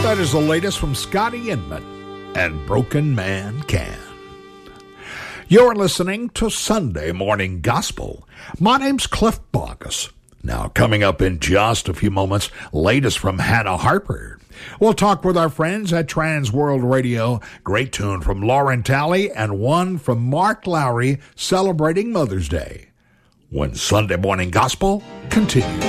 That is the latest from Scotty Inman and Broken Man Can. You're listening to Sunday Morning Gospel. My name's Cliff Bogus. Now, coming up in just a few moments, latest from Hannah Harper. We'll talk with our friends at Trans World Radio. Great tune from Lauren Talley and one from Mark Lowry celebrating Mother's Day. When Sunday Morning Gospel continues.